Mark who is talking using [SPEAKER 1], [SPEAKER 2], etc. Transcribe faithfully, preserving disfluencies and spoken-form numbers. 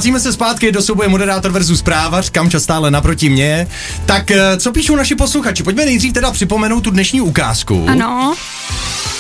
[SPEAKER 1] Vracíme se zpátky do souboje moderátor versus zprávař, Kamča stále naproti mě. Tak co píšou naši posluchači? Pojďme nejdřív teda připomenout tu dnešní ukázku.
[SPEAKER 2] Ano.